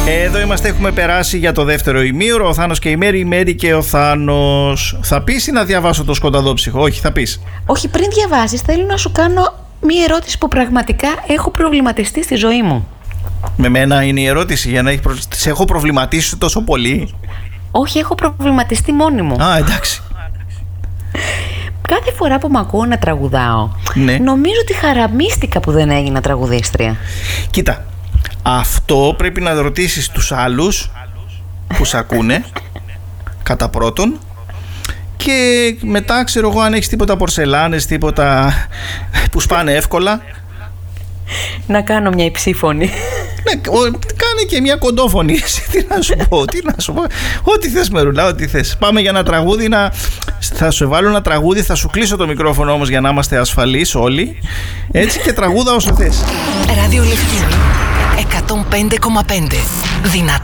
Εδώ είμαστε, έχουμε περάσει για το δεύτερο ημίωρο. Ο Θάνος και η Μέρη, η Μέρη και ο Θάνος. Θα πεις ή να διαβάσω το σκοταδόψυχο? Όχι, θα πεις. Όχι, πριν διαβάσεις, θέλω να σου κάνω μία ερώτηση που πραγματικά έχω προβληματιστεί στη ζωή μου. Με μένα είναι η ερώτηση, για να σε έχω προβληματίσει τόσο πολύ? Όχι, έχω προβληματιστεί μόνη μου. Α, εντάξει. Κάθε φορά που μ' ακούω να τραγουδάω, ναι, νομίζω ότι χαραμίστηκα που δεν έγινα τραγουδίστρια. Κοίτα, αυτό πρέπει να ρωτήσεις τους άλλους που σ' ακούνε, κατά πρώτον. Και μετά, ξέρω εγώ, αν έχεις τίποτα πορσελάνες, τίποτα που σπάνε εύκολα. Να κάνω μια υψήφωνη. Ναι, κάνε και μια κοντόφωνη. Τι να σου πω, ό,τι θες, Μερουλά, ό,τι θες. Πάμε για ένα τραγούδι, θα σου βάλω ένα τραγούδι, θα σου κλείσω το μικρόφωνο όμως για να είμαστε ασφαλείς όλοι. Έτσι, και τραγούδα όσο θες. Ραδιολευκή 105,5. Δυνατή.